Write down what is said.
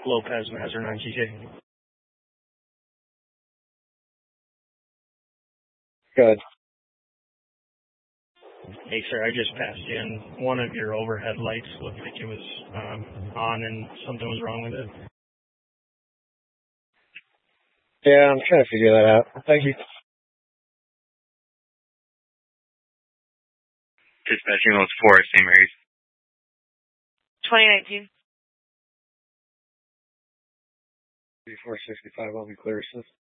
Lopez, Mazur 9GJ. Good. Hey, sir, I just passed in. One of your overhead lights looked like it was on and something was wrong with it. Yeah, I'm trying to figure that out. Thank you. Dispatching those 4 St. Mary's. 2019. 3465, I'll be clear, sis.